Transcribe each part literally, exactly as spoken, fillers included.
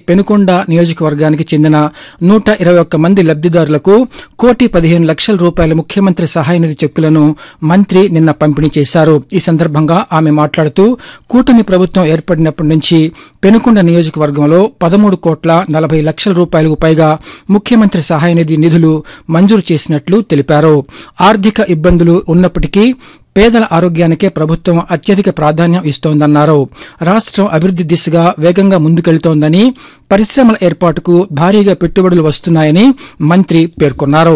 పెనుకొండ నియోజకవర్గానికి చెందిన నూట ఇరవై ఒక్క మంది లబ్దిదారులకు కోటి పదిహేను లక్షల రూపాయల ముఖ్యమంత్రి సహాయనిధి చెక్కులను మంత్రి నిన్న పంపిణీ చేశారు. ఈ సందర్భంగా ఆమె మాట్లాడుతూ కూటమి ప్రభుత్వం ఏర్పడినప్పటి నుంచి పెనుకొండ నియోజకవర్గంలో పదమూడు కోట్ల నలభై లక్షల రూపాయలకు పైగా ముఖ్యమంత్రి సహాయనిధి నిధులు మంజూరు చేసినట్లు తెలిపారు. ఆర్థిక ఇబ్బందులు ఉన్నప్పటికీ పేదల ఆరోగ్యానికే ప్రభుత్వం అత్యధిక ప్రాధాన్యం ఇస్తోందన్నారు. రాష్టం అభివృద్ది దిశగా వేగంగా ముందుకెళ్తోందని, పరిశ్రమల ఏర్పాటుకు భారీగా పెట్టుబడులు వస్తున్నాయని మంత్రి పేర్కొన్నారు.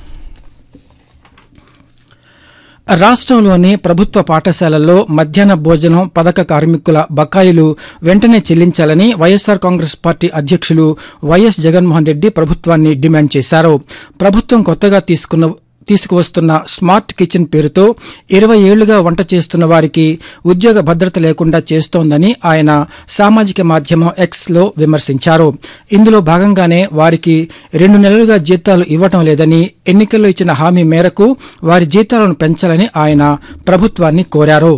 రాష్టంలోని ప్రభుత్వ పాఠశాలల్లో మధ్యాహ్న భోజనం పథక కార్మికుల బకాయిలు వెంటనే చెల్లించాలని వైఎస్సార్ కాంగ్రెస్ పార్టీ అధ్యకులు వైఎస్ జగన్మోహన్ రెడ్డి ప్రభుత్వాన్ని డిమాండ్ చేశారు. ప్రభుత్వం కొత్తగా తీసుకున్న తీసుకువస్తున్న స్మార్ట్ కిచెన్ పేరుతో ఇరవై ఏళ్లుగా వంట చేస్తున్న వారికి ఉద్యోగ భద్రత లేకుండా చేస్తోందని ఆయన సామాజిక మాధ్యమం ఎక్స్ లో విమర్శించారు. ఇందులో భాగంగానే వారికి రెండు నెలలుగా జీతాలు ఇవ్వడం లేదని, ఎన్నికల్లో ఇచ్చిన హామీ మేరకు వారి జీతాలను పెంచాలని ఆయన ప్రభుత్వాన్ని కోరారు.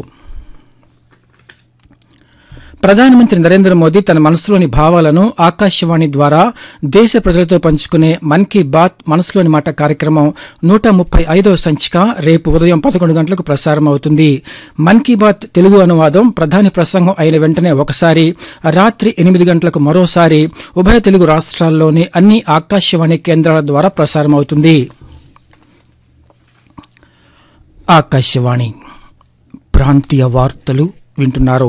ప్రధానమంత్రి నరేంద్ర మోదీ తన మనసులోని భావాలను ఆకాశవాణి ద్వారా దేశ ప్రజలతో పంచుకునే మన్ కీ బాత్ మనసులోని మాట కార్యక్రమం నూట ముప్పై ఐదవ సంచిక రేపు ఉదయం పదకొండు గంటలకు ప్రసారమవుతుంది. మన్ కీ బాత్ తెలుగు అనువాదం ప్రధాని ప్రసంగం అయిన వెంటనే ఒకసారి, రాత్రి ఎనిమిది గంటలకు మరోసారి ఉభయ తెలుగు రాష్ట్రాల్లోని అన్ని ఆకాశవాణి కేంద్రాల ద్వారా ప్రసారమవుతుంది. ఆకాశవాణి ప్రాంతీయ వార్తలు వింటున్నారు.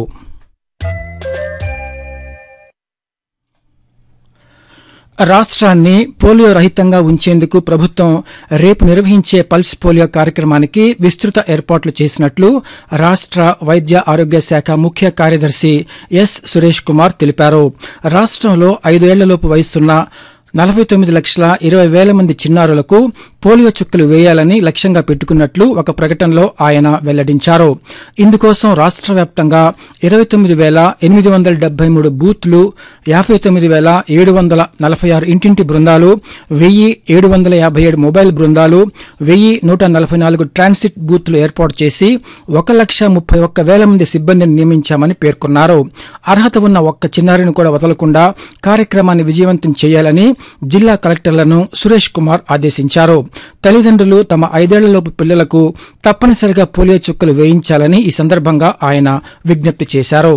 రాష్ట్రాన్ని పోలియో రహితంగా ఉంచేందుకు ప్రభుత్వం రేపు నిర్వహించే పల్స్ పోలియో కార్యక్రమానికి విస్తృత ఏర్పాట్లు చేసినట్లు రాష్ట్ర వైద్య ఆరోగ్య శాఖ ముఖ్య కార్యదర్శి ఎస్ సురేష్ కుమార్ తెలిపారు. రాష్ట్రంలో ఐదేళ్లలోపు వయసున్న నలభై తొమ్మిది లక్షల ఇరవై వేల మంది చిన్నారులకు పోలియో చుక్కలు వేయాలని లక్ష్యంగా పెట్టుకున్నట్లు ఒక ప్రకటనలో ఆయన వెల్లడించారు. ఇందుకోసం రాష్ట్ర వ్యాప్తంగా ఇరవై తొమ్మిది వేల ఎనిమిది వందల డెబ్బై మూడు బూత్లు, యాభై తొమ్మిది వేల ఏడు వందల నలభై ఆరు ఇంటింటి బృందాలు, వెయ్యి ఏడు వందల యాభై ఏడు మొబైల్ బృందాలు, వెయ్యి నూట నలభై నాలుగు ట్రాన్సిట్ బూత్లు ఏర్పాటు చేసి ఒక లక్ష ముప్పై ఒక్క వేల మంది సిబ్బందిని నియమించామని పేర్కొన్నారు. అర్హత ఉన్న ఒక్క చిన్నారిని కూడా వదలకుండా కార్యక్రమాన్ని విజయవంతం చేయాలని జిల్లా కలెక్టర్లను సురేష్ కుమార్ ఆదేశించారు. తల్లిదండ్రులు తమ ఐదేళ్లలోపు పిల్లలకు తప్పనిసరిగా పోలియో చుక్కలు వేయించాలని ఈ సందర్భంగా ఆయన విజ్ఞప్తి చేశారు.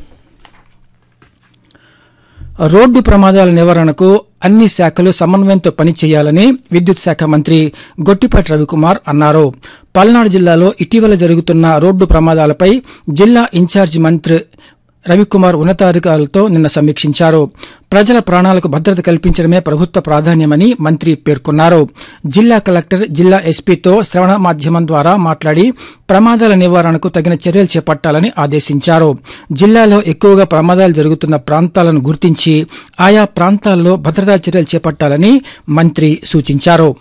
రోడ్డు ప్రమాదాల నివారణకు అన్ని శాఖలు సమన్వయంతో పనిచేయాలని విద్యుత్ శాఖ మంత్రి గొట్టిపాటి రవికుమార్ అన్నారు. పల్నాడు జిల్లాలో ఇటీవల జరుగుతున్న రోడ్డు ప్రమాదాలపై జిల్లా ఇన్ఛార్జి మంత్రి రవికుమార్ ఉన్నతాధికారులతో నిన్న సమీక్షించారు. ప్రజల ప్రాణాలకు భద్రత కల్పించడమే ప్రభుత్వ ప్రాధాన్యమని మంత్రి పేర్కొన్నారు. జిల్లా కలెక్టర్ జిల్లా ఎస్పీతో శ్రవణ మాధ్యమం ద్వారా మాట్లాడి ప్రమాదాల నివారణకు తగిన చర్యలు చేపట్టాలని ఆదేశించారు. జిల్లాలో ఎక్కువగా ప్రమాదాలు జరుగుతున్న ప్రాంతాలను గుర్తించి ఆయా ప్రాంతాల్లో భద్రతా చర్యలు చేపట్టాలని మంత్రి సూచించారు.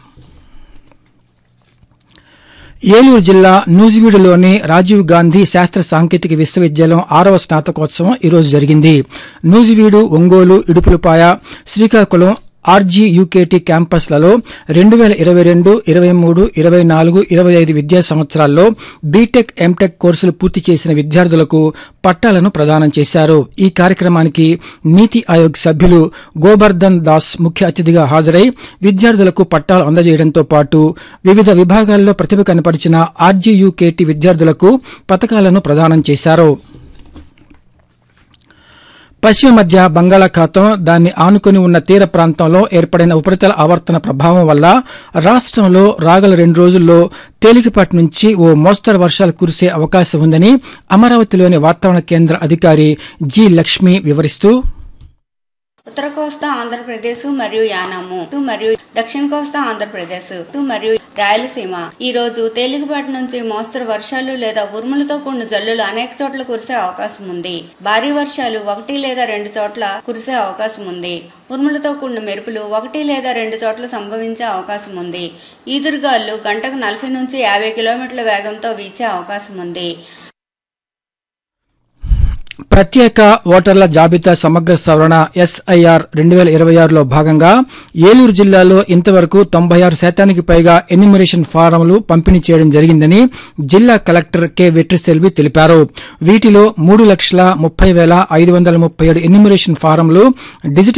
ఏలూరు జిల్లా నూజివీడులోని రాజీవ్ గాంధీ శాస్త్ర సాంకేతిక విశ్వవిద్యాలయం ఆరవ స్నాతకోత్సవం ఈరోజు జరిగింది. నూజివీడు, ఒంగోలు, ఇడుపులపాయ, శ్రీకాకుళం ఆర్జీయూకేటీ క్యాంపస్లలో రెండు వేల ఇరవై రెండు ఇరవై మూడు ఇరవై నాలుగు ఇరవై ఐదు విద్యా సంవత్సరాల్లో బీటెక్, ఎంటెక్ కోర్సులు పూర్తి చేసిన విద్యార్థులకు పట్టాలను ప్రదానం చేశారు. ఈ కార్యక్రమానికి నీతి ఆయోగ్ సభ్యులు గోబర్ధన్ దాస్ ముఖ్య అతిథిగా హాజరై విద్యార్థులకు పట్టాలు అందజేయడంతో పాటు వివిధ విభాగాల్లో ప్రతిభ కనపరిచిన ఆర్జీయూకేటీ విద్యార్థులకు పతకాలను ప్రదానం చేశారు. పశ్చిమ మధ్య బంగాళాఖాతం, దాన్ని ఆనుకుని ఉన్న తీర ప్రాంతంలో ఏర్పడిన ఉపరితల ఆవర్తన ప్రభావం వల్ల రాష్టంలో రాగల రెండు రోజుల్లో తేలికపాటి నుంచి ఓ మోస్తరు వర్షాలు కురిసే అవకాశం ఉందని అమరావతిలోని వాతావరణ కేంద్ర అధికారి జి లక్ష్మి వివరిస్తూ, ఉత్తర కోస్తా ఆంధ్రప్రదేశ్ మరియు యానాము మరియు దక్షిణ కోస్తా ఆంధ్రప్రదేశ్ మరియు రాయలసీమ ఈ రోజు తేలికపాటి నుంచి మోస్తరు వర్షాలు లేదా ఉరుములతో కూడిన జల్లులు అనేక చోట్ల కురిసే అవకాశం ఉంది. భారీ వర్షాలు ఒకటి లేదా రెండు చోట్ల కురిసే అవకాశం ఉంది. ఉరుములతో కూడిన మెరుపులు ఒకటి లేదా రెండు చోట్ల సంభవించే అవకాశం ఉంది. ఈదురుగాలు గంటకు నలభై నుంచి యాభై కిలోమీటర్ల వేగంతో వీచే అవకాశం ఉంది. ప్రత్యేక ఓటర్ల జాబితా సమగ్ర సవరణ ఎస్ఐఆర్ రెండు వేల ఇరవై ఆరులో భాగంగా ఏలూరు జిల్లాలో ఇంతవరకు తొంభై ఆరు శాతానికి పైగా ఎన్యూమరేషన్ ఫారంలు పంపిణీ చేయడం జరిగిందని జిల్లా కలెక్టర్ కె వెట్రిసెల్వి తెలిపారు. వీటిలో మూడు లక్షల ముప్పై వేల ఐదు వందల ముప్పై ఏడు ఎన్యూమరేషన్ ఫారంలు డిజిటల్